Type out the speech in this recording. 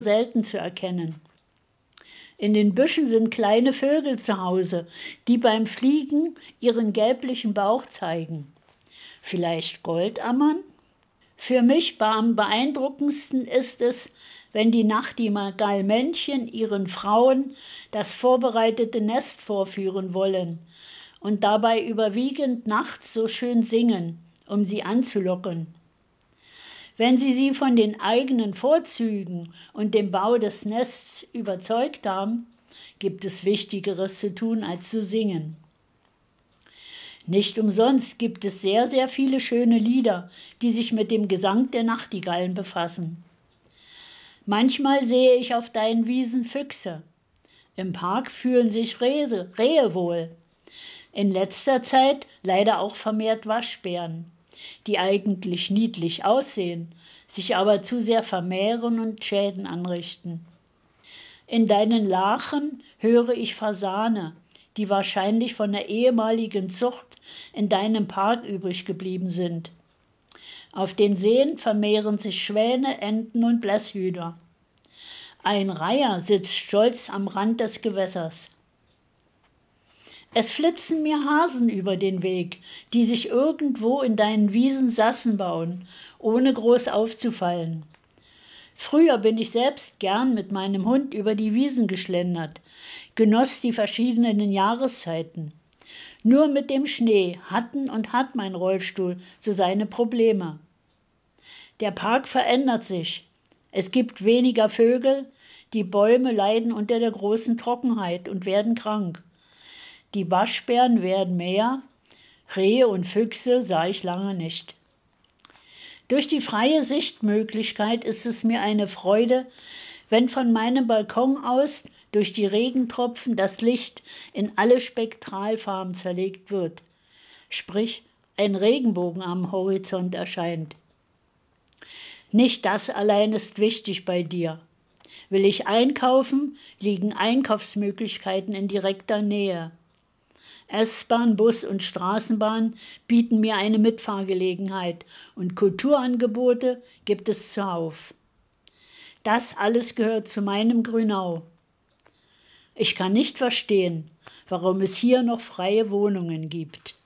selten zu erkennen. In den Büschen sind kleine Vögel zu Hause, die beim Fliegen ihren gelblichen Bauch zeigen. Vielleicht Goldammern? Für mich am beeindruckendsten ist es, wenn die Nachtigallmännchen ihren Frauen das vorbereitete Nest vorführen wollen und dabei überwiegend nachts so schön singen, um sie anzulocken. Wenn sie von den eigenen Vorzügen und dem Bau des Nests überzeugt haben, gibt es Wichtigeres zu tun, als zu singen. Nicht umsonst gibt es sehr, sehr viele schöne Lieder, die sich mit dem Gesang der Nachtigallen befassen. Manchmal sehe ich auf deinen Wiesen Füchse. Im Park fühlen sich Rehe wohl. In letzter Zeit leider auch vermehrt Waschbären, die eigentlich niedlich aussehen, sich aber zu sehr vermehren und Schäden anrichten. In deinen Lachen höre ich Fasane, die wahrscheinlich von der ehemaligen Zucht in deinem Park übrig geblieben sind. Auf den Seen vermehren sich Schwäne, Enten und Blässhühner. Ein Reiher sitzt stolz am Rand des Gewässers. Es flitzen mir Hasen über den Weg, die sich irgendwo in deinen Wiesen Sassen bauen, ohne groß aufzufallen. Früher bin ich selbst gern mit meinem Hund über die Wiesen geschlendert, genoss die verschiedenen Jahreszeiten. Nur mit dem Schnee hat mein Rollstuhl so seine Probleme. Der Park verändert sich. Es gibt weniger Vögel, die Bäume leiden unter der großen Trockenheit und werden krank. Die Waschbären werden mehr, Rehe und Füchse sah ich lange nicht. Durch die freie Sichtmöglichkeit ist es mir eine Freude, wenn von meinem Balkon aus durch die Regentropfen das Licht in alle Spektralfarben zerlegt wird, sprich ein Regenbogen am Horizont erscheint. Nicht das allein ist wichtig bei dir. Will ich einkaufen, liegen Einkaufsmöglichkeiten in direkter Nähe. S-Bahn, Bus und Straßenbahn bieten mir eine Mitfahrgelegenheit und Kulturangebote gibt es zuhauf. Das alles gehört zu meinem Grünau. Ich kann nicht verstehen, warum es hier noch freie Wohnungen gibt.